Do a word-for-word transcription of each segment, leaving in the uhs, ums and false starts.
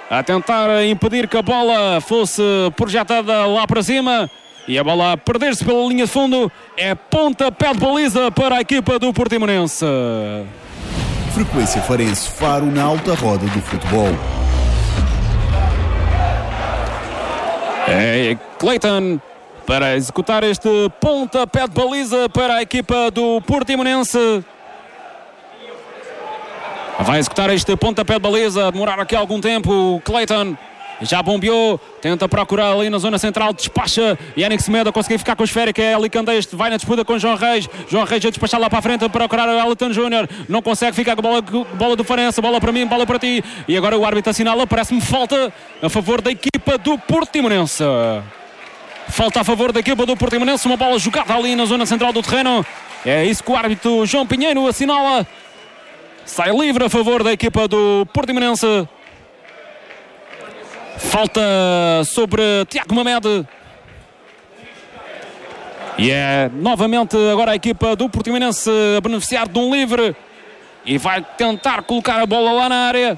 a tentar impedir que a bola fosse projetada lá para cima. E a bola a perder-se pela linha de fundo. É pontapé de baliza para a equipa do Portimonense. Frequência Farense Faro na alta roda do futebol. É Clayton para executar este pontapé de baliza para a equipa do Portimonense. Vai executar este pontapé de baliza, a demorar aqui algum tempo. Clayton já bombeou, tenta procurar ali na zona central, despacha. Yannick Semedo a conseguir ficar com a esférica. É ali Candeias, vai na disputa com João Reis. João Reis a despachar lá para a frente, a procurar o Elton Júnior. Não consegue ficar com a bola, bola do Farense. Bola para mim, bola para ti. E agora o árbitro assinala, parece-me falta a favor da equipa do Portimonense. Falta a favor da equipa do Portimonense. Uma bola jogada ali na zona central do terreno. É isso que o árbitro João Pinheiro assinala. Sai livre a favor da equipa do Portimonense. Falta sobre Tiago Mamed. E é novamente agora a equipa do Portimonense a beneficiar de um livre. E vai tentar colocar a bola lá na área.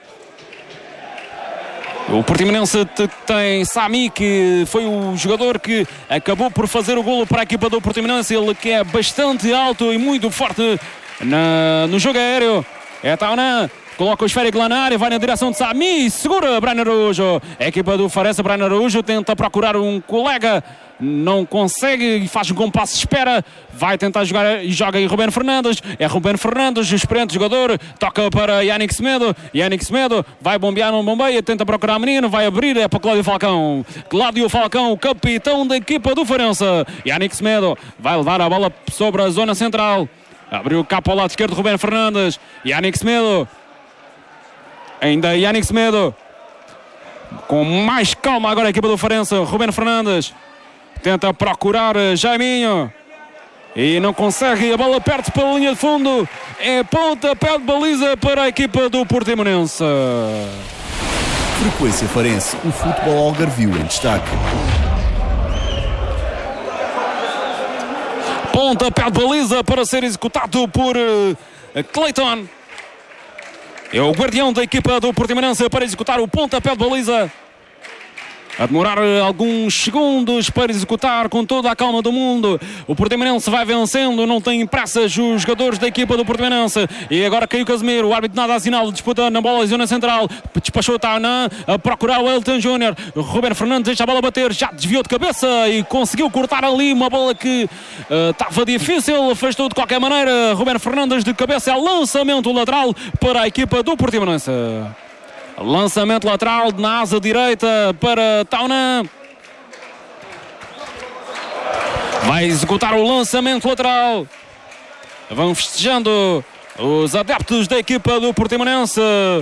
O Portimonense tem Sami, que foi o jogador que acabou por fazer o golo para a equipa do Portimonense. Ele que é bastante alto e muito forte na, no jogo aéreo. É Taunan. Coloca o esférico lá na área, vai na direção de Sami, segura Brian Araújo. A equipa do Farense, Brian Araújo, tenta procurar um colega, não consegue e faz um compasso de espera. Vai tentar jogar e joga em Ruben Fernandes. É Ruben Fernandes, o experiente jogador. Toca para Yannick Semedo. Yannick Semedo vai bombear no bombeia, tenta procurar o menino, vai abrir, é para Cláudio Falcão. Cláudio Falcão, capitão da equipa do Farense. Yannick Semedo vai levar a bola sobre a zona central. Abriu o capo ao lado esquerdo, Ruben Fernandes. Yannick Semedo. Ainda Yannick Semedo. Com mais calma agora a equipa do Farense. Ruben Fernandes tenta procurar Jaiminho e não consegue. A bola perto pela linha de fundo. É pontapé de baliza para a equipa do Portimonense. Frequência Farense, o futebol algarvio em destaque. Pontapé de baliza para ser executado por uh, Clayton. É o guardião da equipa do Portimonense para executar o pontapé de baliza. A demorar alguns segundos para executar com toda a calma do mundo. O Portimonense vai vencendo, não tem pressas os jogadores da equipa do Portimonense. E agora caiu Casemiro, o árbitro nada a sinal, disputa na bola em zona central. Despachou o Taunan a procurar o Elton Júnior. Ruben Fernandes deixa a bola bater, já desviou de cabeça e conseguiu cortar ali uma bola que estava uh, difícil. Fez tudo de qualquer maneira. Ruben Fernandes de cabeça, é lançamento lateral para a equipa do Portimonense. Lançamento lateral na asa direita para Taunan. Vai executar o lançamento lateral. Vão festejando os adeptos da equipa do Portimonense.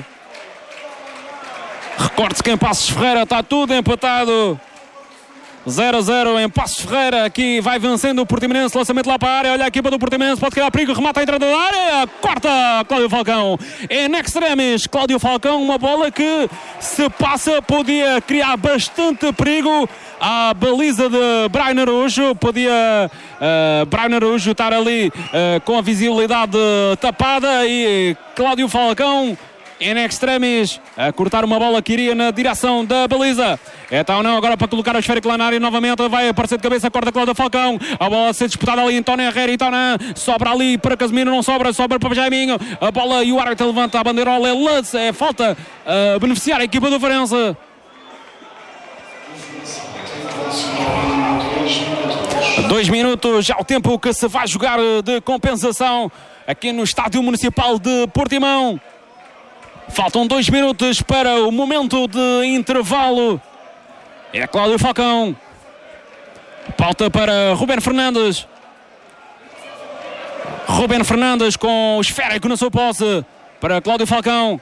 Recorde-se que em Passos Ferreira está tudo empatado. zero a zero em Passos Ferreira. Aqui vai vencendo o Portimonense. Lançamento lá para a área. Olha a equipa do Portimonense. Pode criar perigo. Remata a entrada da área. Corta Cláudio Falcão. Em extremis. Cláudio Falcão. Uma bola que, se passa, podia criar bastante perigo à baliza de Brian Araújo. Podia uh, Brian Araújo estar ali uh, com a visibilidade tapada. E Cláudio Falcão, em extremis, a cortar uma bola que iria na direção da baliza. É Taunan agora para colocar o esférico lá na área novamente. Vai aparecer de cabeça, corta Cláudio Falcão. A bola a ser disputada ali em Tony Herrera e Taunan. Sobra ali para Casemiro, não sobra, sobra para Jaiminho. A bola e o árbitro levanta a bandeirola. É lance, é falta a beneficiar a equipa do Farense. Dois minutos, já o tempo que se vai jogar de compensação aqui no Estádio Municipal de Portimão. Faltam dois minutos para o momento de intervalo. É Cláudio Falcão. Falta para Ruben Fernandes. Ruben Fernandes com o esférico na sua posse para Cláudio Falcão.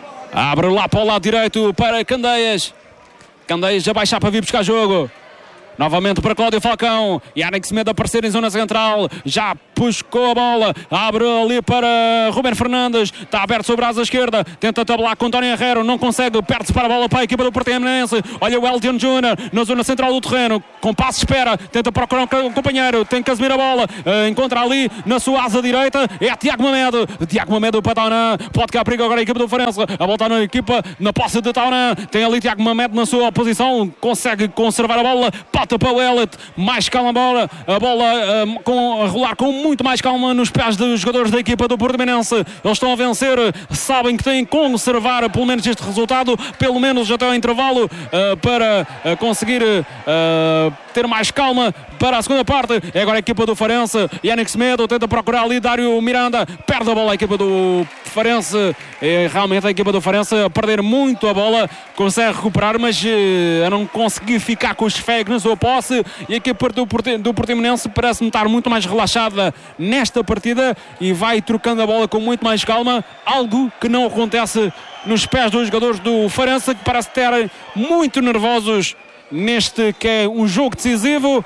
Abre lá para o lado direito para Candeias. Candeias a baixar para vir buscar jogo. Novamente para Cláudio Falcão. Yannick Semedo a aparecer em zona central. Já buscou a bola. Abre ali para Ruben Fernandes. Está aberto sobre a asa esquerda. Tenta tabelar com Tony Herrero. Não consegue. Perde-se para a bola para a equipa do Portimonense. Olha o Elton Júnior na zona central do terreno. Com passo espera. Tenta procurar um companheiro. Tem Casemiro a bola. Uh, encontra ali na sua asa direita. É Tiago Mamed. Tiago Mamed para Taunan. Pode cá perigo agora a equipa do Farense. A volta na equipa. Na posse de Taunan. Tem ali Tiago Mamed na sua posição. Consegue conservar a bola. Pata para o Elliot, mais calma a bola, a bola um, com, a rolar com muito mais calma nos pés dos jogadores da equipa do Portimonense. Eles estão a vencer, sabem que têm que conservar pelo menos este resultado, pelo menos até ao intervalo, uh, para uh, conseguir uh, ter mais calma para a segunda parte. É agora a equipa do Farense. Yannick Semedo tenta procurar ali Dário Miranda, perde a bola a equipa do Farense. É realmente a equipa do Farense a perder muito a bola, consegue recuperar, mas uh, a não conseguir ficar com os Feg na sua posse. E a equipa do, do Portimonense parece-me estar muito mais relaxada nesta partida e vai trocando a bola com muito mais calma, algo que não acontece nos pés dos jogadores do Farense, que parece estar muito nervosos neste que é um jogo decisivo.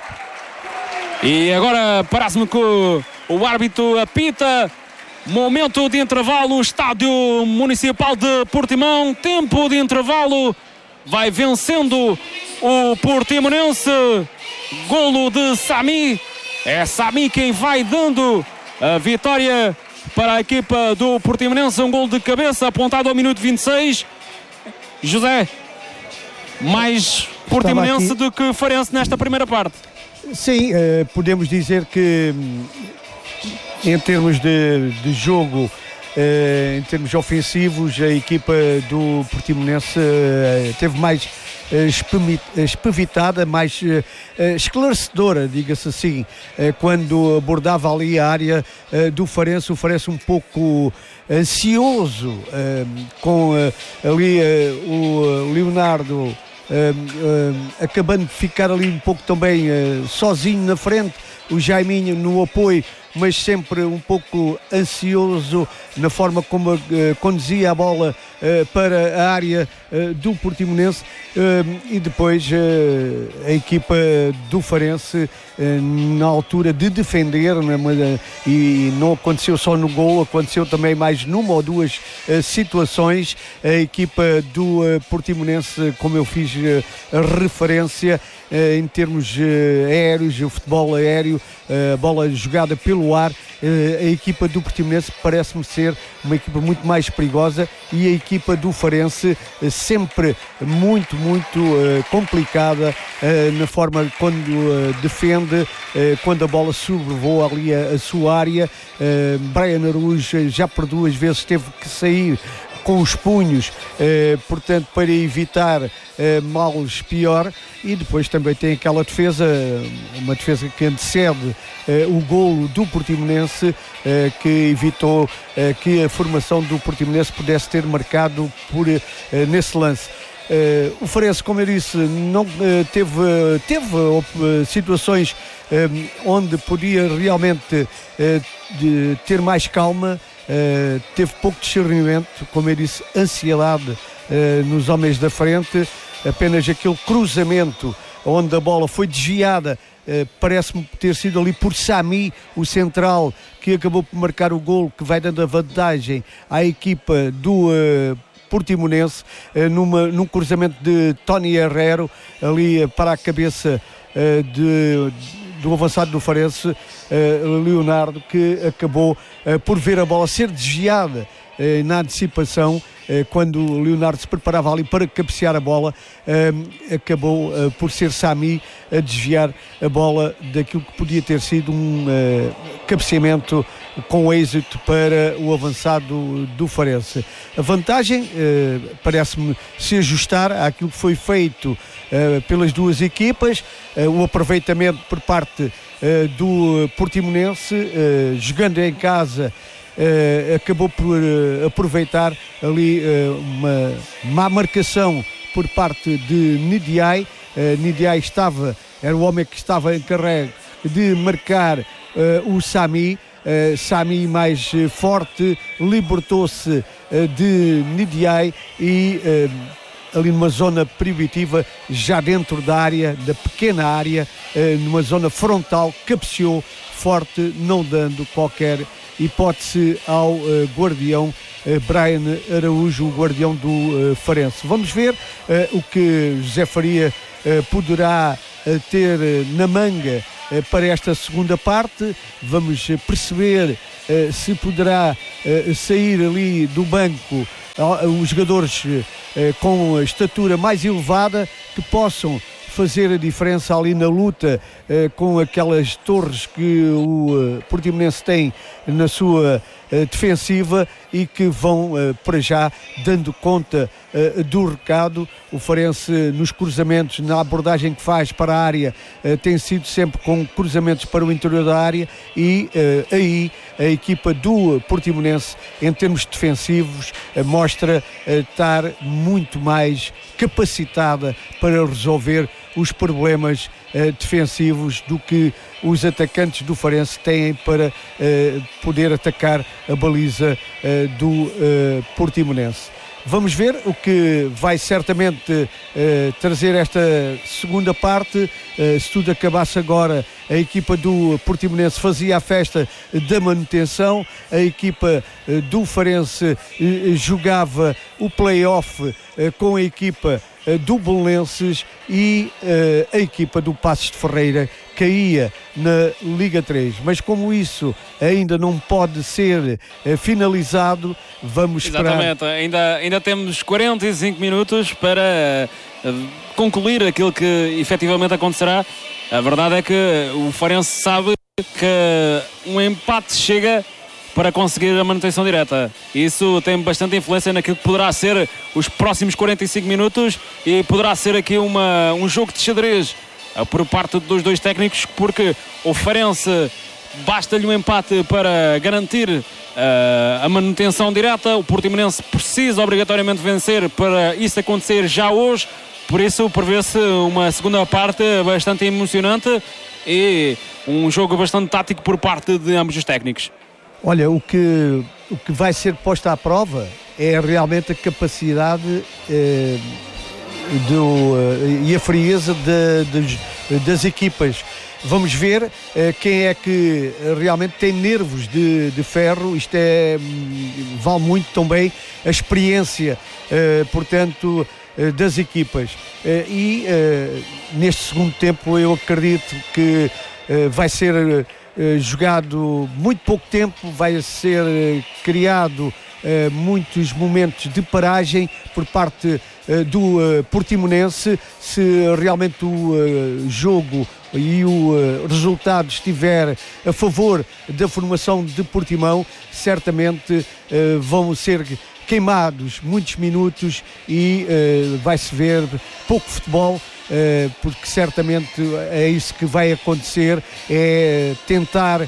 E agora parece-me que o, o árbitro apita. Momento de intervalo, Estádio Municipal de Portimão, tempo de intervalo, vai vencendo o Portimonense, golo de Sami. É Sami quem vai dando a vitória para a equipa do Portimonense, um golo de cabeça apontado ao minuto vinte e seis. José, mais Portimonense do que Farense nesta primeira parte. Sim, uh, podemos dizer que em termos de, de jogo, uh, em termos ofensivos, a equipa do Portimonense uh, teve mais uh, espevitada, mais uh, esclarecedora, diga-se assim, uh, quando abordava ali a área uh, do Farense. O Farense um pouco ansioso, uh, com uh, ali uh, o Leonardo Uh, uh, acabando de ficar ali um pouco também uh, sozinho na frente, o Jaiminho no apoio, mas sempre um pouco ansioso na forma como uh, conduzia a bola uh, para a área uh, do Portimonense, uh, e depois uh, a equipa do Farense uh, na altura de defender, né, mas, uh, e não aconteceu só no gol, aconteceu também mais numa ou duas uh, situações. A equipa do uh, Portimonense, como eu fiz uh, a referência, uh, em termos uh, aéreos, o futebol aéreo, a uh, bola jogada pelo ar, uh, a equipa do Portimonense parece-me ser uma equipa muito mais perigosa, e a equipa do Farense uh, sempre muito, muito uh, complicada uh, na forma quando uh, defende, uh, quando a bola sobrevoa ali a, a sua área. uh, Brian Araújo já por duas vezes teve que sair com os punhos, eh, portanto, para evitar eh, males pior. E depois também tem aquela defesa, uma defesa que antecede eh, o golo do Portimonense, eh, que evitou eh, que a formação do Portimonense pudesse ter marcado por, eh, nesse lance. Uh, o Farense, como eu disse, não, uh, teve, teve uh, situações uh, onde podia realmente uh, de ter mais calma, uh, teve pouco discernimento, como eu disse, ansiedade uh, nos homens da frente. Apenas aquele cruzamento onde a bola foi desviada, uh, parece-me ter sido ali por Sami, o central, que acabou por marcar o golo, que vai dando a vantagem à equipa do uh, Portimonense, numa, num cruzamento de Tony Herrero ali para a cabeça uh, de, do avançado do Farense, uh, Leonardo, que acabou uh, por ver a bola ser desviada uh, na antecipação, uh, quando o Leonardo se preparava ali para cabecear a bola. Uh, acabou uh, por ser Sami a desviar a bola daquilo que podia ter sido um uh, cabeceamento com êxito para o avançado do Farense. A vantagem uh, parece-me se ajustar àquilo que foi feito uh, pelas duas equipas, uh, o aproveitamento por parte uh, do Portimonense, uh, jogando em casa, uh, acabou por uh, aproveitar ali uh, uma má marcação por parte de Nidiai. Uh, Nidiai estava, era o homem que estava encarregue de marcar uh, o Sami. Uh, Sami mais uh, forte, libertou-se uh, de Nidiai e uh, ali numa zona proibitiva, já dentro da área, da pequena área, uh, numa zona frontal, cabeceou forte, não dando qualquer hipótese ao uh, guardião uh, Brian Araújo, o guardião do uh, Farense. Vamos ver uh, o que José Faria uh, poderá uh, ter uh, na manga uh, para esta segunda parte. Vamos uh, perceber uh, se poderá uh, sair ali do banco uh, os jogadores uh, com a estatura mais elevada, que possam fazer a diferença ali na luta uh, com aquelas torres que o uh, Portimonense tem na sua uh, defensiva, e que vão uh, para já dando conta uh, do recado. O Farense nos cruzamentos, na abordagem que faz para a área, uh, tem sido sempre com cruzamentos para o interior da área, e uh, aí a equipa do Portimonense, em termos defensivos, uh, mostra uh, estar muito mais capacitada para resolver os problemas uh, defensivos do que os atacantes do Farense têm para uh, poder atacar a baliza uh, do uh, Portimonense. Vamos ver o que vai certamente uh, trazer esta segunda parte. Uh, se tudo acabasse agora, a equipa do Portimonense fazia a festa da manutenção, a equipa uh, do Farense uh, jogava o play-off uh, com a equipa uh, do Belenenses, e uh, a equipa do Passos de Ferreira caía na Liga três. Mas como isso ainda não pode ser uh, finalizado, vamos esperar. Exatamente, ainda, ainda temos quarenta e cinco minutos para uh, concluir aquilo que efetivamente acontecerá. A verdade é que o Farense sabe que um empate chega para conseguir a manutenção direta. Isso tem bastante influência naquilo que poderá ser os próximos quarenta e cinco minutos, e poderá ser aqui uma, um jogo de xadrez por parte dos dois técnicos, porque o Farense basta-lhe um empate para garantir uh, a manutenção direta. O Portimonense precisa obrigatoriamente vencer para isso acontecer já hoje. Por isso prevê-se uma segunda parte bastante emocionante e um jogo bastante tático por parte de ambos os técnicos. Olha, o que, o que vai ser posto à prova é realmente a capacidade eh, do, eh, e a frieza de, de, das equipas. Vamos ver eh, quem é que realmente tem nervos de, de ferro. Isto é, vale muito também a experiência, eh, portanto, eh, das equipas. Eh, e eh, neste segundo tempo eu acredito que eh, vai ser eh, jogado muito pouco tempo, vai ser eh, criado eh, muitos momentos de paragem por parte eh, do uh, Portimonense. Se realmente o uh, jogo e o uh, resultado estiver a favor da formação de Portimão, certamente uh, vão ser queimados muitos minutos e uh, vai-se ver pouco futebol, uh, porque certamente é isso que vai acontecer, é tentar uh,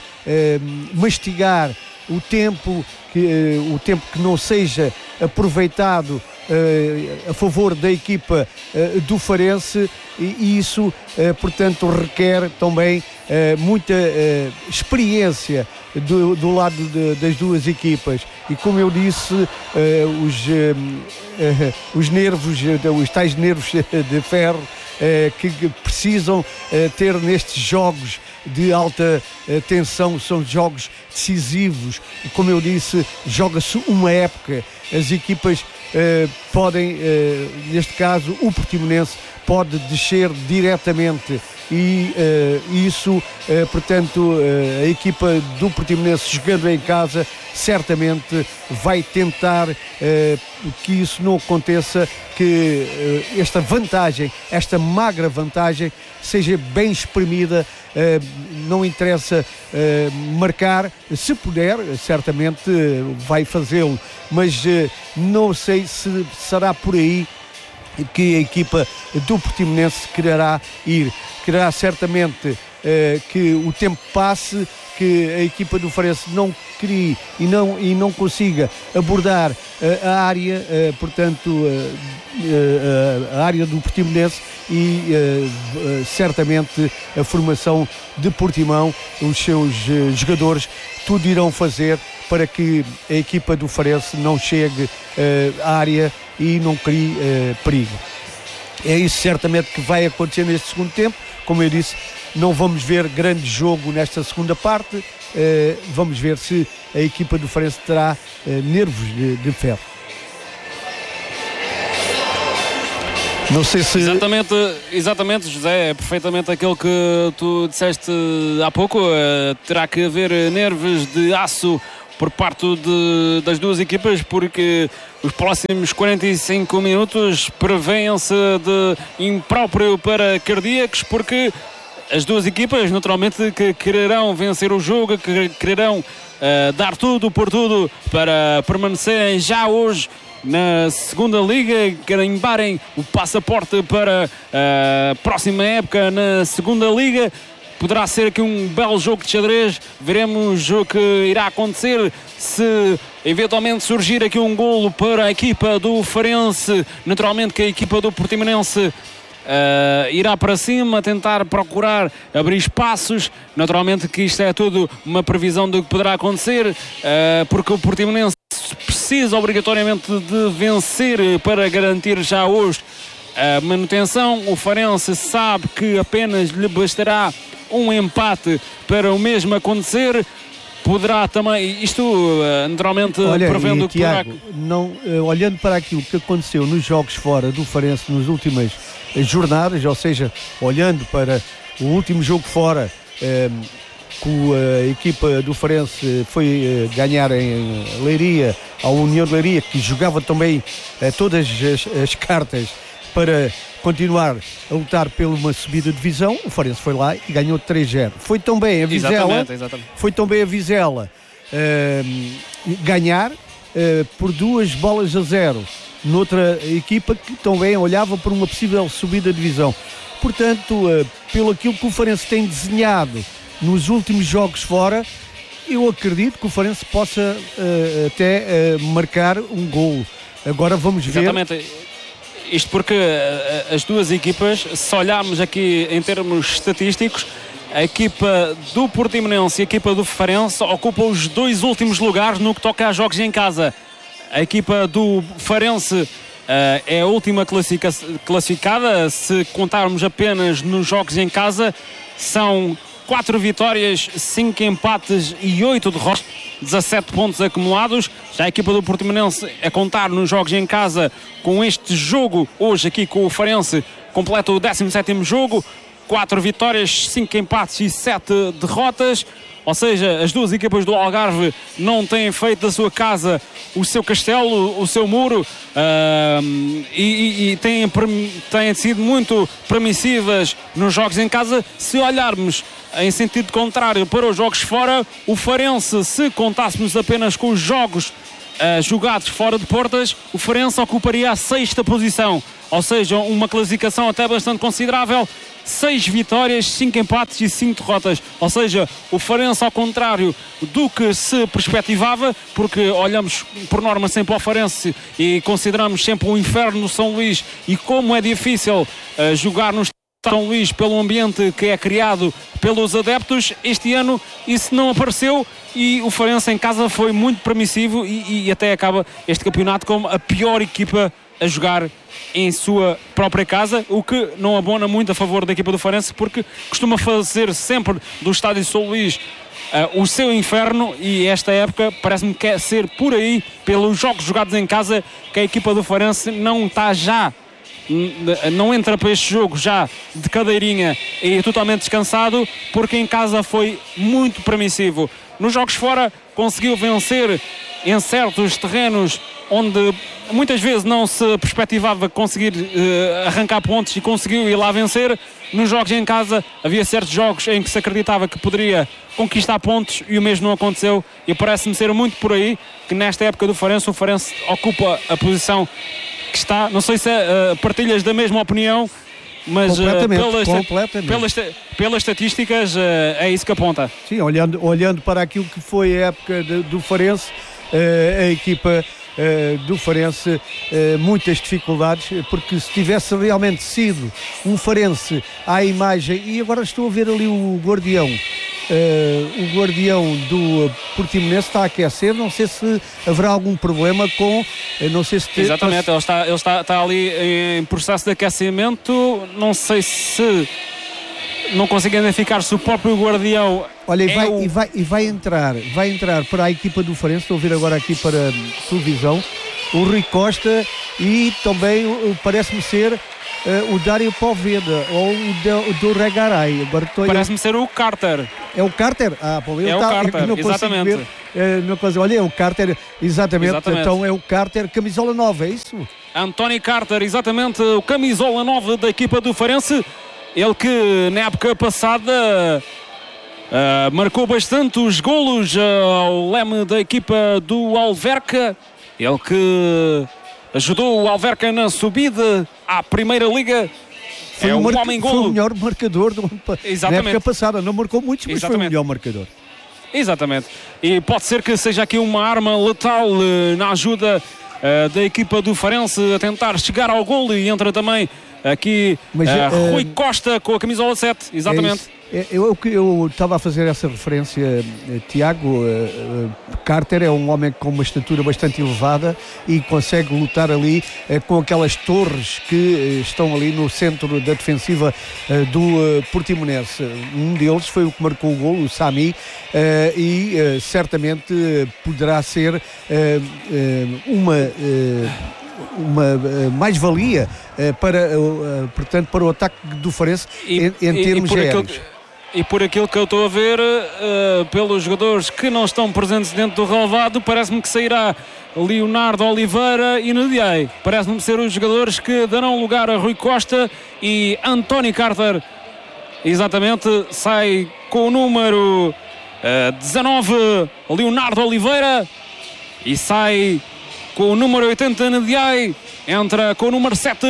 mastigar o tempo que, uh, o tempo que não seja aproveitado uh, a favor da equipa uh, do Farense, e, e isso, uh, portanto, requer também uh, muita uh, experiência do, do lado de, das duas equipas. E como eu disse, uh, os, uh, uh, os nervos, uh, os tais nervos de ferro uh, que precisam uh, ter nestes jogos de alta uh, tensão, são jogos decisivos. Como eu disse, joga-se uma época. As equipas uh, podem, uh, neste caso, o Portimonense pode descer diretamente, e uh, isso, uh, portanto, uh, a equipa do Portimonense, jogando em casa, certamente vai tentar uh, que isso não aconteça, que uh, esta vantagem, esta magra vantagem, seja bem exprimida. Uh, não interessa uh, marcar, se puder, certamente uh, vai fazê-lo, mas uh, não sei se será por aí que a equipa do Portimonense quererá ir. Quererá certamente uh, que o tempo passe, que a equipa do Farense não crie e não, e não consiga abordar uh, a área, uh, portanto, uh, uh, a área do Portimonense, e uh, uh, certamente a formação de Portimão, os seus uh, jogadores, tudo irão fazer para que a equipa do Farense não chegue uh, à área e não crie uh, perigo. É isso certamente que vai acontecer neste segundo tempo. Como eu disse, não vamos ver grande jogo nesta segunda parte. Uh, vamos ver se a equipa do Farense terá uh, nervos de, de ferro. Não sei se... Exatamente, exatamente, José, é perfeitamente aquilo que tu disseste há pouco. Uh, terá que haver nervos de aço por parte de, das duas equipas, porque os próximos quarenta e cinco minutos prevêem-se de impróprio para cardíacos, porque as duas equipas naturalmente que quererão vencer o jogo, que quererão uh, dar tudo por tudo para permanecerem já hoje na segunda liga, carimbarem o passaporte para a próxima época na segunda liga. Poderá ser aqui um belo jogo de xadrez. Veremos o que irá acontecer se eventualmente surgir aqui um golo para a equipa do Farense. Naturalmente que a equipa do Portimonense Uh, irá para cima, tentar procurar abrir espaços. Naturalmente que isto é tudo uma previsão do que poderá acontecer, uh, porque o Portimonense precisa obrigatoriamente de vencer para garantir já hoje a manutenção. O Farense sabe que apenas lhe bastará um empate para o mesmo acontecer. Poderá também, isto uh, naturalmente Olha, prevendo e, que Tiago, poderá... não, uh, olhando para aquilo que aconteceu nos jogos fora do Farense nas últimas jornadas, ou seja, olhando para o último jogo fora, eh, que a equipa do Farense foi eh, ganhar em Leiria, a União de Leiria, que jogava também eh, todas as, as cartas para continuar a lutar por uma subida de divisão. O Farense foi lá e ganhou três a zero. Foi também a Vizela, exatamente, exatamente. Foi também a Vizela eh, ganhar eh, por duas bolas a zero noutra equipa que também olhava por uma possível subida de divisão. Portanto, uh, pelo aquilo que o Farense tem desenhado nos últimos jogos fora, eu acredito que o Farense possa uh, até uh, marcar um golo. Agora vamos ver... Exatamente. Isto porque uh, as duas equipas, se olharmos aqui em termos estatísticos, a equipa do Portimonense e a equipa do Farense ocupam os dois últimos lugares no que toca a jogos em casa. A equipa do Farense uh, é a última classifica- classificada. Se contarmos apenas nos jogos em casa, são quatro vitórias, cinco empates e oito derrotas, dezassete pontos acumulados. Já a equipa do Portimonense, a contar nos jogos em casa, com este jogo hoje aqui com o Farense, completa o décimo sétimo jogo, quatro vitórias, cinco empates e sete derrotas. Ou seja, as duas equipas do Algarve não têm feito da sua casa o seu castelo, o seu muro, uh, e, e têm, têm sido muito permissivas nos jogos em casa. Se olharmos em sentido contrário para os jogos fora, o Farense, se contássemos apenas com os jogos uh, jogados fora de portas, o Farense ocuparia a sexta posição. Ou seja, uma classificação até bastante considerável. Seis vitórias, cinco empates e cinco derrotas. Ou seja, o Farense, ao contrário do que se perspectivava, porque olhamos por norma sempre ao Farense e consideramos sempre o inferno no São Luís e como é difícil uh, jogar no São Luís pelo ambiente que é criado pelos adeptos. Este ano isso não apareceu e o Farense em casa foi muito permissivo e, e até acaba este campeonato como a pior equipa a jogar em sua própria casa, o que não abona muito a favor da equipa do Farense, porque costuma fazer sempre do estádio São Luís uh, o seu inferno, e esta época parece-me que é ser por aí, pelos jogos jogados em casa, que a equipa do Farense não está já, não entra para este jogo já de cadeirinha e totalmente descansado, porque em casa foi muito permissivo. Nos jogos fora conseguiu vencer em certos terrenos onde muitas vezes não se perspectivava conseguir uh, arrancar pontos, e conseguiu ir lá vencer. Nos jogos em casa havia certos jogos em que se acreditava que poderia conquistar pontos e o mesmo não aconteceu, e parece-me ser muito por aí que nesta época do Farense, o Farense ocupa a posição que está. Não sei se uh, partilhas da mesma opinião, mas uh, pelas, completamente. Pelas, pelas estatísticas uh, é isso que aponta. Sim, olhando, olhando para aquilo que foi a época de, do Farense, uh, a equipa Uh, do Farense, uh, muitas dificuldades, porque se tivesse realmente sido um Farense à imagem, e agora estou a ver ali o Guardião, uh, o guardião do Portimonense está a aquecer, não sei se haverá algum problema com, não sei se... Te, Exatamente, ele, está, ele está, está ali em processo de aquecimento, não sei se... Não consigo identificar se o próprio guardião... Olha, e vai, é o... e, vai, e vai entrar, vai entrar para a equipa do Farense, estou a ouvir agora aqui para a televisão, o Rui Costa e também parece-me ser uh, o Dário Poveda ou o do, do Regaray. Parece-me ser o Carter. É o Carter? Ah, pô, eu é tá, o Carter, não exatamente. Ver, uh, não consigo, olha, é o Carter, exatamente, exatamente. Então é o Carter, camisola nova, é isso? António Carter, exatamente, o camisola nova da equipa do Farense. Ele que na época passada uh, marcou bastante os golos uh, ao leme da equipa do Alverca. Ele que ajudou o Alverca na subida à Primeira Liga. Foi é um o homem golo. Foi o melhor marcador do ano na época passada. Não marcou muitos, mas Exatamente. Foi o melhor marcador. Exatamente. E pode ser que seja aqui uma arma letal uh, na ajuda uh, da equipa do Farense a tentar chegar ao golo. E entra também aqui Mas, uh, uh, Rui Costa com a camisola sete, exatamente. É eu eu estava a fazer essa referência, uh, Tiago. Uh, uh, Carter é um homem com uma estatura bastante elevada e consegue lutar ali uh, com aquelas torres que uh, estão ali no centro da defensiva uh, do uh, Portimonense. Um deles foi o que marcou o gol, o Sami, uh, e uh, certamente uh, poderá ser uh, uh, uma... Uh, uma uh, mais-valia uh, para, uh, portanto, para o ataque do Farense e, em, em e, termos e aéreos. E por aquilo que eu estou a ver, uh, pelos jogadores que não estão presentes dentro do relvado, parece-me que sairá Leonardo Oliveira e Nediei. Parece-me ser os jogadores que darão lugar a Rui Costa e António Carter. Exatamente, sai com o número uh, dezanove, Leonardo Oliveira, e sai com o número oitenta, Nediei. Entra com o número sete,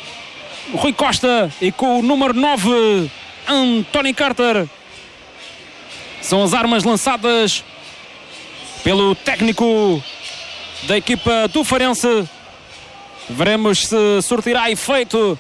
Rui Costa, e com o número nove, António Carter. São as armas lançadas pelo técnico da equipa do Farense. Veremos se sortirá efeito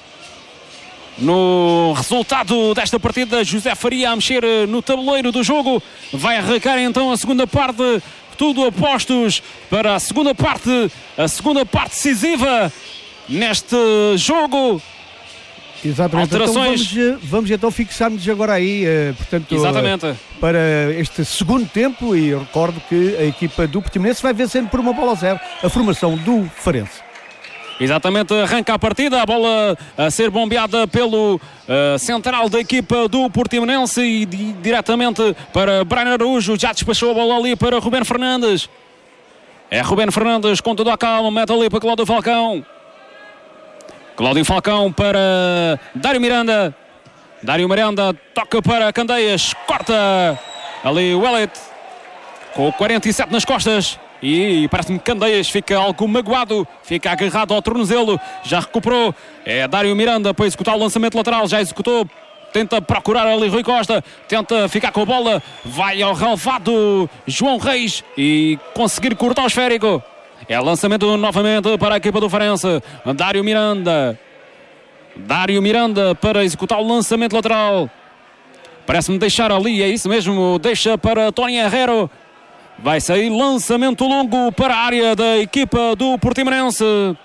no resultado desta partida. José Faria a mexer no tabuleiro do jogo. Vai arrancar então a segunda parte. Tudo apostos para a segunda parte, a segunda parte decisiva neste jogo. Exatamente. Alterações. Então vamos, vamos então fixar-nos agora aí, uh, portanto, Exatamente. Uh, para este segundo tempo, e eu recordo que a equipa do Portimonense vai vencendo por uma bola a zero a formação do Farense. Exatamente, arranca a partida, a bola a ser bombeada pelo uh, central da equipa do Portimonense e di diretamente para Brian Araújo, já despachou a bola ali para Rubén Fernandes. É Rubén Fernandes com toda a calma, mete ali para Cláudio Falcão. Cláudio Falcão para Dário Miranda. Dário Miranda toca para Candeias, corta ali o Elliot com o quarenta e sete nas costas. E parece-me que Candeias fica algo magoado, fica agarrado ao tornozelo, já recuperou. É Dário Miranda para executar o lançamento lateral, já executou, tenta procurar ali Rui Costa, tenta ficar com a bola, vai ao relvado João Reis e conseguir cortar o esférico. É lançamento novamente para a equipa do Farense. Dário Miranda. Dário Miranda para executar o lançamento lateral. Parece-me deixar ali, é isso mesmo, deixa para Tony Herrero. Vai sair lançamento longo para a área da equipa do Portimonense.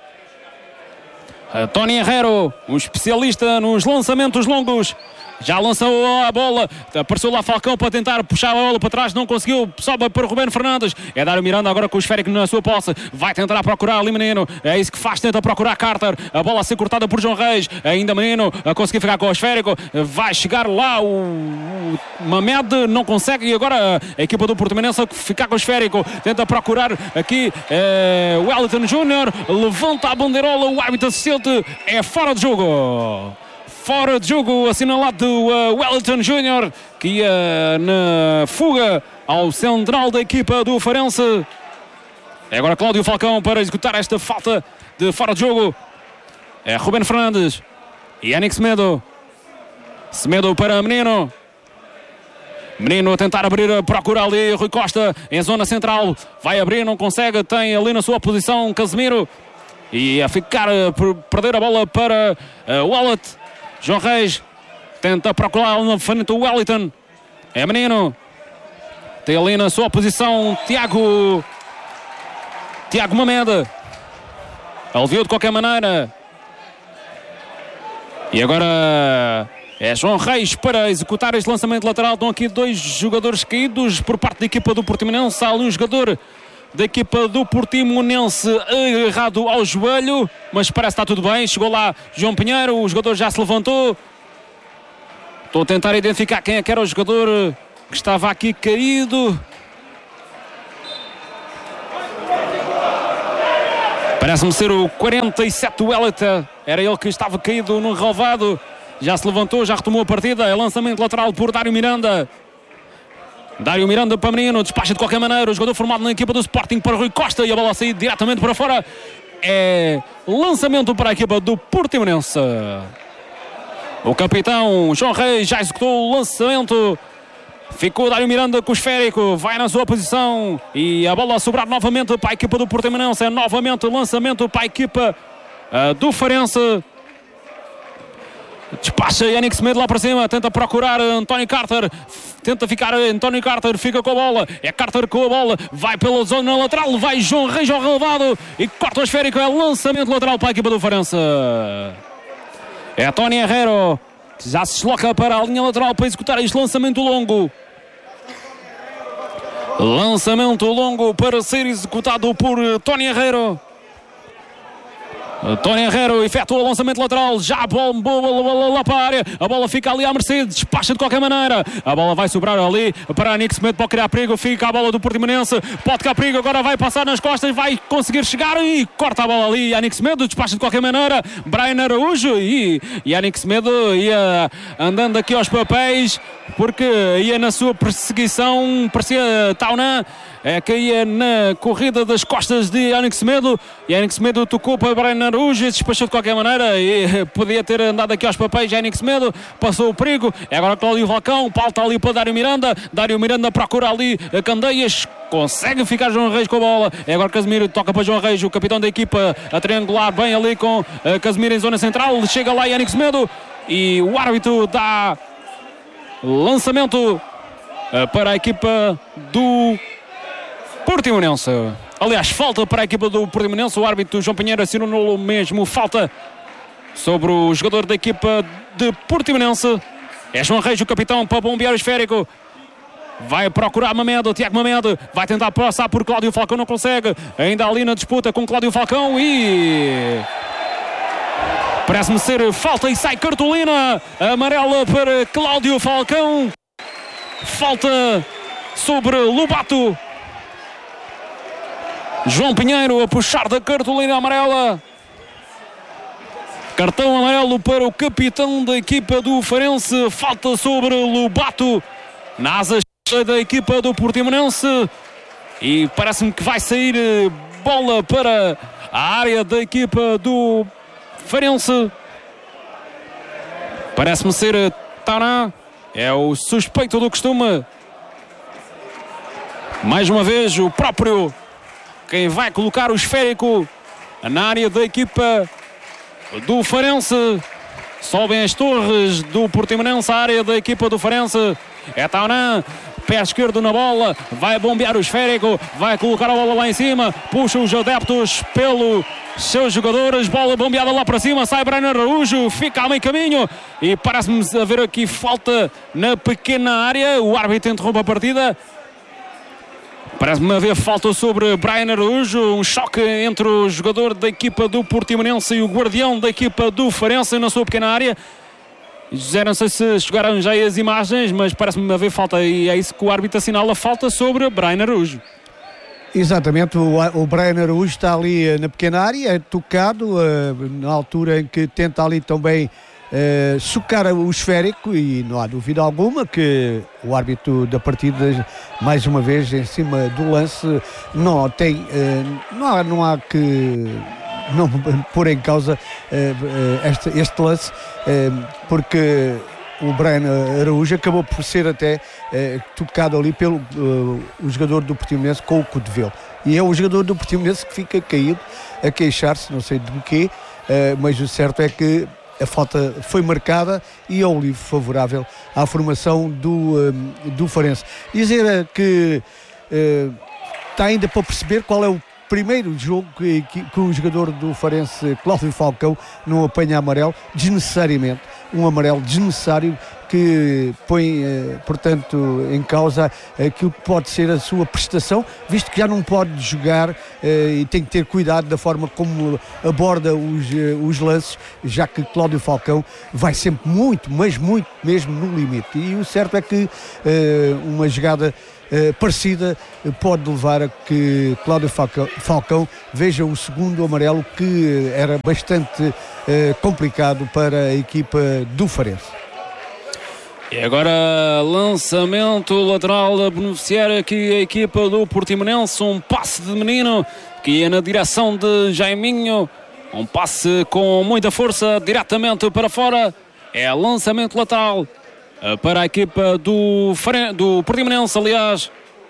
Tony Herrero, um especialista nos lançamentos longos. Já lançou a bola, apareceu lá Falcão para tentar puxar a bola para trás, não conseguiu, sobe para Rubén Fernandes. É Dário Miranda agora com o esférico na sua posse, vai tentar procurar ali Menino, é isso que faz, tenta procurar Carter, a bola a ser cortada por João Reis, ainda Menino a conseguir ficar com o esférico, vai chegar lá o, o Mamed, não consegue, e agora a equipa do Portimonense ficar com o esférico, tenta procurar aqui é, o Wellington Júnior, levanta a bandeirola, o árbitro assistente, é fora de jogo. Fora de jogo, assinalado uh, Wellington Júnior, que ia na fuga ao central da equipa do Farense. É agora Cláudio Falcão para executar esta falta de fora de jogo. É Rubén Fernandes e Yannick Semedo. Semedo para Menino. Menino a tentar abrir, a procurar ali Rui Costa em zona central. Vai abrir, não consegue, tem ali na sua posição Casemiro. E a ficar, a perder a bola para uh, Wallet. João Reis tenta procurar na frente o Wellington. É menino. Tem ali na sua posição Tiago. Tiago Mamed. Aliviou de qualquer maneira. E agora é João Reis para executar este lançamento lateral. Estão aqui dois jogadores caídos por parte da equipa do Portimonense. Há ali um jogador da equipa do Portimonense agarrado ao joelho, mas parece que está tudo bem. Chegou lá João Pinheiro, o jogador já se levantou. Estou a tentar identificar quem é que era o jogador que estava aqui caído. Parece-me ser o quarenta e sete, o Elita. Era ele que estava caído no relvado. Já se levantou, já retomou a partida. É lançamento lateral por Dário Miranda. Dário Miranda para Menino, despacha de qualquer maneira. O jogador formado na equipa do Sporting para Rui Costa. E a bola a sair diretamente para fora. É lançamento para a equipa do Portimonense. O capitão João Reis já executou o lançamento. Ficou Dário Miranda com o esférico, vai na sua posição e a bola a sobrar novamente para a equipa do Portimonense. É novamente lançamento para a equipa uh, do Farense. Despacha Yannick Semedo lá para cima, tenta procurar António Carter, tenta ficar António Carter, fica com a bola, é Carter com a bola, vai pela zona lateral, vai João Reis ao relevado e corta o esférico. É lançamento lateral para a equipa do Farense. É Tony Herrero, já se desloca para a linha lateral para executar este lançamento longo. Lançamento longo para ser executado por Tony Herrero. Tony Herrero efetua o lançamento lateral, já a bola, bola, bola lá para a área, a bola fica ali à mercê, despacha de qualquer maneira, a bola vai sobrar ali para Yannick Semedo, pode criar perigo, fica a bola do Portimonense, pode criar perigo, agora vai passar nas costas, vai conseguir chegar e corta a bola ali, Yannick Semedo, despacha de qualquer maneira, Brian Araújo e Yannick Semedo ia andando aqui aos papéis, porque ia na sua perseguição, parecia Taunan, é que ia na corrida das costas de Yannick Semedo. Yannick Semedo tocou para Brian Araújo, despachou de qualquer maneira e podia ter andado aqui aos papéis. Yannick Semedo passou o perigo. É agora Cláudio Falcão, pauta ali para Dário Miranda. Dário Miranda procura ali a Candeias, consegue ficar João Reis com a bola. É agora Casemiro, toca para João Reis, o capitão da equipa, a triangular bem ali com Casemiro em zona central. Chega lá Yannick Semedo e o árbitro dá lançamento para a equipa do Portimonense. Aliás, falta para a equipa do Portimonense. O árbitro João Pinheiro assinou mesmo falta sobre o jogador da equipa de Portimonense. É João Reis, o capitão, para bombear o esférico. Vai procurar Mamed, o Tiago Mamed. Vai tentar passar por Cláudio Falcão, não consegue. Ainda ali na disputa com Cláudio Falcão e... parece-me ser falta e sai cartolina amarela para Cláudio Falcão. Falta sobre Lobato. João Pinheiro a puxar da cartolina amarela. Cartão amarelo para o capitão da equipa do Farense. Falta sobre Lobato na asa da equipa do Portimonense. E parece-me que vai sair bola para a área da equipa do Farense. Parece-me ser Taunan. É o suspeito do costume. Mais uma vez o próprio quem vai colocar o esférico na área da equipa do Farense. Sobem as torres do Portimonense à área da equipa do Farense. É Taunan, pé esquerdo na bola, vai bombear o esférico, vai colocar a bola lá em cima, puxa os adeptos pelos seus jogadores, bola bombeada lá para cima, sai Brian Araújo, fica a meio caminho e parece-me haver aqui falta na pequena área. O árbitro interrompe a partida. Parece-me haver falta sobre Brian Araújo, um choque entre o jogador da equipa do Portimonense e o guardião da equipa do Farense na sua pequena área. José, não sei se chegaram já as imagens, mas parece-me haver falta e é isso que o árbitro assinala, falta sobre Brian Araújo. Exatamente, o, o Brian Araújo está ali na pequena área, tocado, uh, na altura em que tenta ali também Uh, socar o esférico e não há dúvida alguma que o árbitro da partida, mais uma vez em cima do lance, não tem, uh, não há, não há que não pôr em causa uh, uh, este, este lance, uh, porque o Brian Araújo acabou por ser até uh, tocado ali pelo uh, o jogador do Portimonense com o cotovelo, e é o jogador do Portimonense que fica caído a queixar-se, não sei de quê, uh, mas o certo é que a falta foi marcada e é o livro favorável à formação do, do Farense. Dizer que uh, está ainda para perceber qual é o primeiro jogo que, que, que o jogador do Farense, Cláudio Falcão, não apanha amarelo, desnecessariamente, um amarelo desnecessário que põe, eh, portanto, em causa aquilo que pode ser a sua prestação, visto que já não pode jogar eh, e tem que ter cuidado da forma como aborda os, eh, os lances, já que Cláudio Falcão vai sempre muito, mas muito mesmo no limite. E o certo é que eh, uma jogada Uh, parecida uh, pode levar a que Cláudio Falcão, Falcão veja o segundo amarelo, que uh, era bastante uh, complicado para a equipa do Farense. E agora lançamento lateral a beneficiar aqui a equipa do Portimonense, um passe de menino que ia na direção de Jaiminho, um passe com muita força diretamente para fora, é lançamento lateral para a equipa do, do Portimonense, aliás.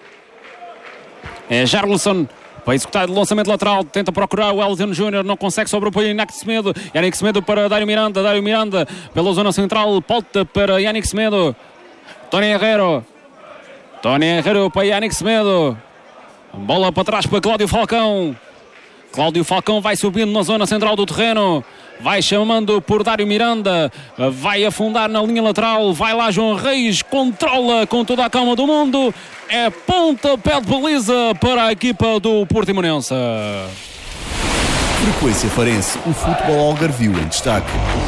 É Jarlson, vai executar o lançamento lateral, tenta procurar o Elton Júnior, não consegue sobrepor Yannick Semedo. Yannick Semedo para Dário Miranda, Dário Miranda pela zona central, volta para Yannick Semedo. Tony Herrero, Tony Herrero para Yannick Semedo. Bola para trás para Cláudio Falcão. Cláudio Falcão vai subindo na zona central do terreno, vai chamando por Dário Miranda, vai afundar na linha lateral, vai lá João Reis, controla com toda a calma do mundo, é pontapé de baliza para a equipa do Portimonense. Frequência Farense, o futebol algarvio em destaque.